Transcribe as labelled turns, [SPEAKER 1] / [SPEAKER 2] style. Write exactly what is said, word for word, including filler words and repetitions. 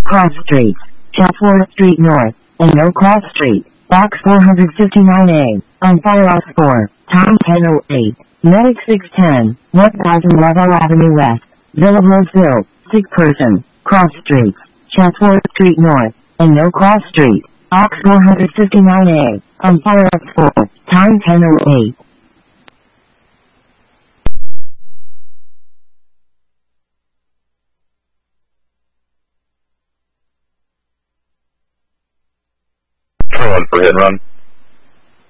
[SPEAKER 1] Cross Street, Chatsworth Street North, and No Cross Street, Box four fifty-nine A, on fire off four, time ten oh eight, Medic six ten, one thousand Lovell Avenue West, Villa Roseville, sick person, Cross Street, Chatsworth Street North, and No Cross Street, Box four fifty-nine A, on fire off four, time ten oh eight.
[SPEAKER 2] For hit and run.